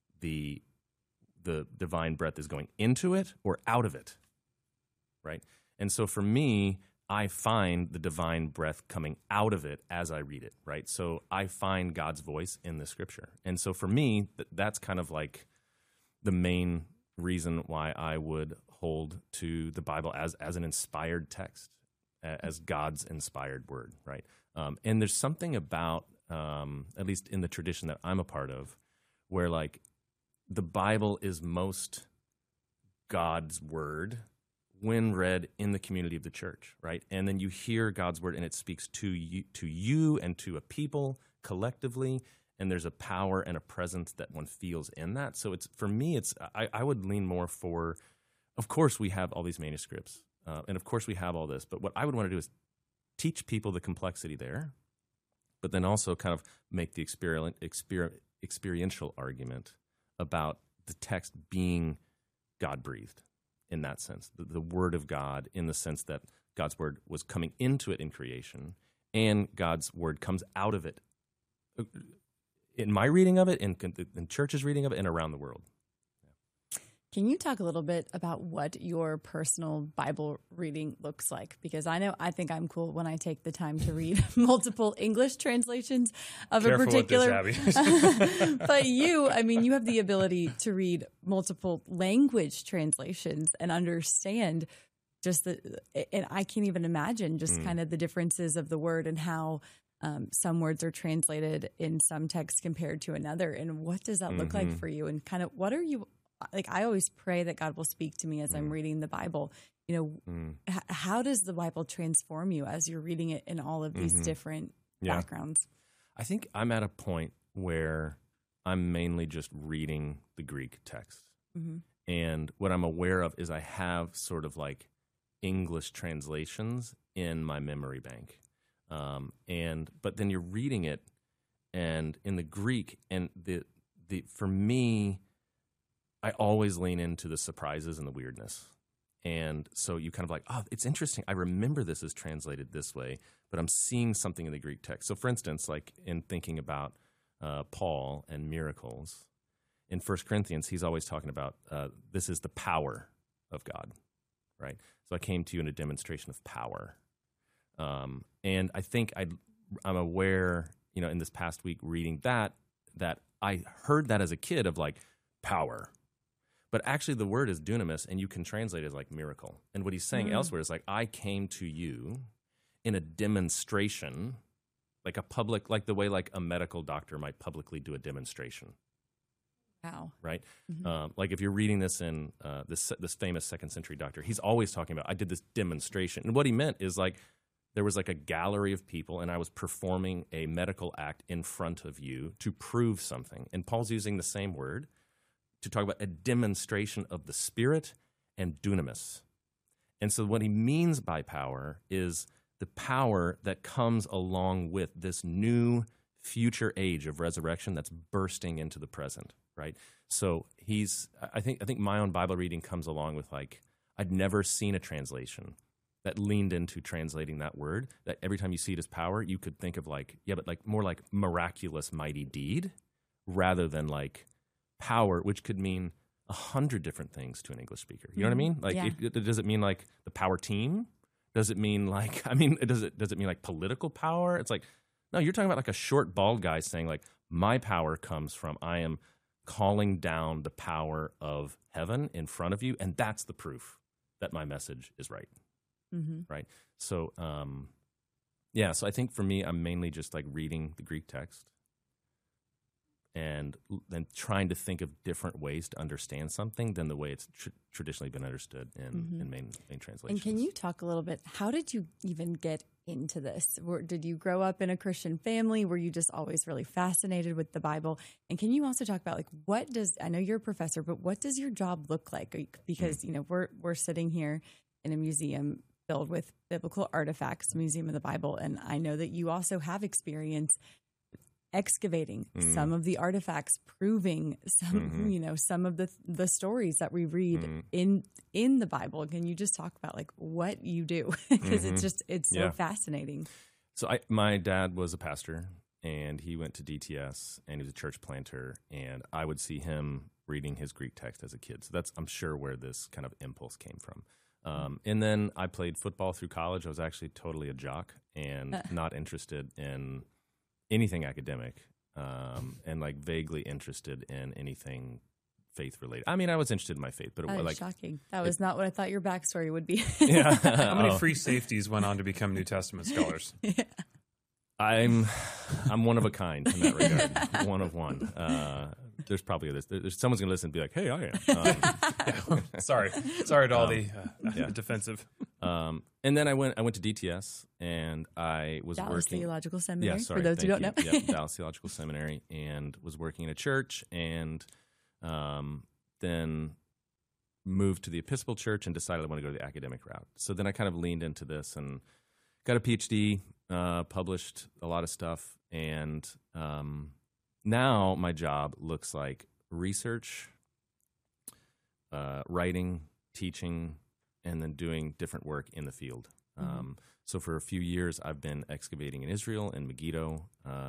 divine breath is going into it or out of it, right? And so for me, I find the divine breath coming out of it as I read it, right? So I find God's voice in the scripture. And so for me, that's kind of like the main reason why I would hold to the Bible as an inspired text, as God's inspired word, right? And there's something about, at least in the tradition that I'm a part of, where like the Bible is most God's word when read in the community of the church, right? And then you hear God's word and it speaks to you and to a people collectively, and there's a power and a presence that one feels in that. So it's, for me, I would lean more for, of course we have all these manuscripts, and of course we have all this, but what I would want to do is teach people the complexity there, but then also kind of make the experiential argument about the text being God-breathed in that sense, the Word of God, in the sense that God's Word was coming into it in creation, and God's Word comes out of it in my reading of it, in churches' reading of it, and around the world. Can you talk a little bit about what your personal Bible reading looks like? Because I think I'm cool when I take the time to read multiple English translations of a particular. With this, Abby. But you have the ability to read multiple language translations and understand just and I can't even imagine just kind of the differences of the word and how some words are translated in some texts compared to another. And what does that look like for you? And kind of what are you, like, I always pray that God will speak to me as I'm reading the Bible. How does the Bible transform you as you're reading it in all of these different backgrounds? I think I'm at a point where I'm mainly just reading the Greek text. And what I'm aware of is I have sort of like English translations in my memory bank. But then you're reading it and in the Greek, and for me, I always lean into the surprises and the weirdness. And so you kind of like, oh, it's interesting. I remember this is translated this way, but I'm seeing something in the Greek text. So for instance, like in thinking about Paul and miracles, in 1 Corinthians, he's always talking about this is the power of God, right? So I came to you in a demonstration of power. And I think I'm aware, in this past week reading that I heard that as a kid of like power. But actually the word is dunamis, and you can translate it as like miracle. And what he's saying elsewhere is like, I came to you in a demonstration, like a public, like the way like a medical doctor might publicly do a demonstration. Wow. Right? Like if you're reading this in this famous 2nd century doctor, he's always talking about, I did this demonstration. And what he meant is like, there was like a gallery of people, and I was performing a medical act in front of you to prove something. And Paul's using the same word to talk about a demonstration of the Spirit and dunamis. And so what he means by power is the power that comes along with this new future age of resurrection that's bursting into the present, right? So I think my own Bible reading comes along with like, I'd never seen a translation that leaned into translating that word, that every time you see it as power, you could think of like, but like more like miraculous mighty deed rather than like power, which could mean 100 different things to an English speaker. You know what I mean? Like, does it mean like the power team? Does it mean like, does it mean like political power? It's like, no, you're talking about like a short, bald guy saying like, my power comes from, I am calling down the power of heaven in front of you, and that's the proof that my message is right. Right. So, so I think for me, I'm mainly just like reading the Greek text and then trying to think of different ways to understand something than the way it's traditionally been understood in main translations. And can you talk a little bit, how did you even get into this? Did you grow up in a Christian family? Were you just always really fascinated with the Bible? And can you also talk about like, I know you're a professor, but what does your job look like? Because, we're sitting here in a museum filled with biblical artifacts, Museum of the Bible. And I know that you also have experience excavating some of the artifacts, proving some, some of the stories that we read in the Bible. Can you just talk about like what you do? Because it's so fascinating. So my dad was a pastor, and he went to DTS, and he was a church planter, and I would see him reading his Greek text as a kid. So that's, I'm sure, where this kind of impulse came from. And then I played football through college. I was actually totally a jock and not interested in anything academic, and like vaguely interested in anything faith related. I mean, I was interested in my faith, but like shocking. That was not what I thought your backstory would be. How many free safeties went on to become New Testament scholars? I'm one of a kind in that regard. One of one. There's probably others. There's someone's going to listen and be like, hey, I am. Sorry to all the defensive. And then I went to DTS, and I was Dallas working Theological Seminary. Yeah, sorry, for those who don't know. Yep, Dallas Theological Seminary, and was working in a church, and then moved to the Episcopal Church and decided I want to go to the academic route. So then I kind of leaned into this and got a PhD, published a lot of stuff, and now my job looks like research, writing, teaching, and then doing different work in the field. So for a few years, I've been excavating in Israel and Megiddo.